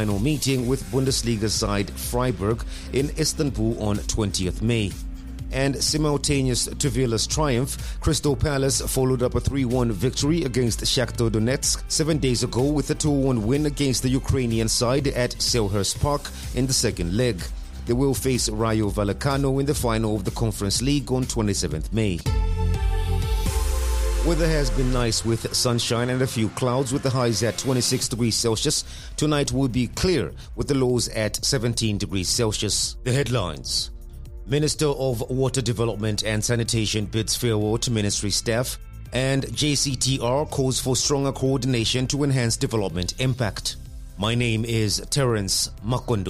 final meeting with Bundesliga side Freiburg in Istanbul on 20th May. And simultaneous to Villa's triumph, Crystal Palace followed up a 3-1 victory against Shakhtar Donetsk 7 days ago with a 2-1 win against the Ukrainian side at Selhurst Park in the second leg. They will face Rayo Vallecano in the final of the Conference League on 27th May. Weather has been nice with sunshine and a few clouds with the highs at 26 degrees Celsius. Tonight will be clear with the lows at 17 degrees Celsius. The headlines. Minister of Water Development and Sanitation bids farewell to ministry staff, and JCTR calls for stronger coordination to enhance development impact. My name is Terence Makondo.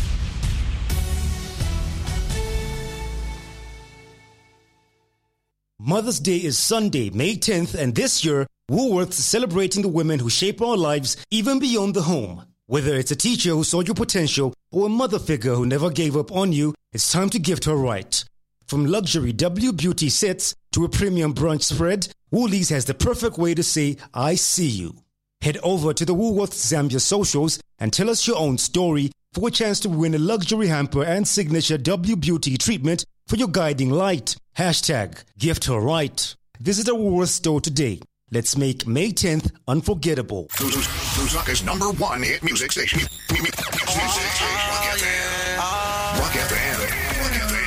Mother's Day is Sunday, May 10th, and this year, Woolworths is celebrating the women who shape our lives even beyond the home. Whether it's a teacher who saw your potential or a mother figure who never gave up on you, it's time to gift her right. From luxury W Beauty sets to a premium brunch spread, Woolies has the perfect way to say, I see you. Head over to the Woolworths Zambia socials and tell us your own story for a chance to win a luxury hamper and signature W Beauty treatment for your guiding light. Hashtag gift her right. Visit a Woolworths store today. Let's make May 10th unforgettable. Lusaka's #1 hit music station.